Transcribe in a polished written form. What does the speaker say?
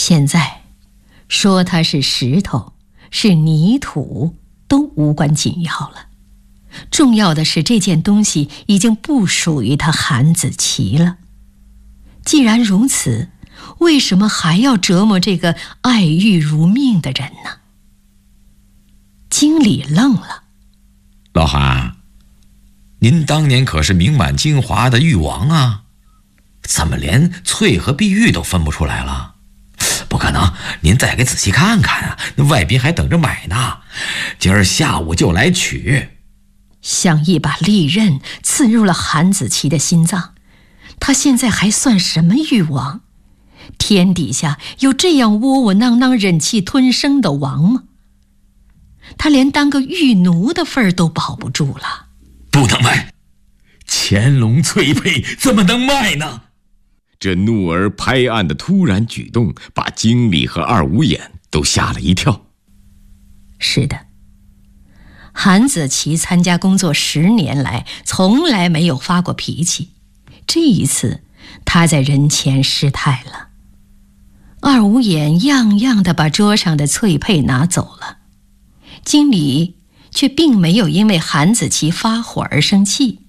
现在说它是石头，是泥土，都无关紧要了。重要的是这件东西已经不属于他韩子琪了。既然如此，为什么还要折磨这个爱玉如命的人呢？经理愣了。 老韩，您当年可是名满京华的玉王啊，怎么连翠和碧玉都分不出来了？不可能，您再给仔细看看啊，那外宾还等着买呢，今儿下午就来取。 像一把利刃刺入了韩子琪的心脏。他现在还算什么玉王？天底下有这样窝窝囊囊忍气吞声的王吗？他连当个玉奴的份儿都保不住了。 不能卖，乾隆翠佩怎么能卖呢？ 这怒而拍案的突然举动把经理和二五眼都吓了一跳。 是的，韩子琪参加工作10年来从来没有发过脾气，这一次他在人前失态了。二五眼样样的把桌上的翠佩拿走了，经理却并没有因为韩子琪发火而生气，